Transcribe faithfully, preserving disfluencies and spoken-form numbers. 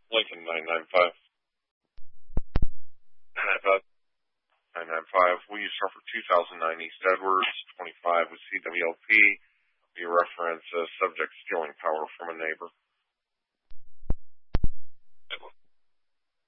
Lincoln nine nine five. nine nine five. We use for two thousand nine East Edwards, twenty-five with C W L P. We reference uh, subject stealing power from a neighbor.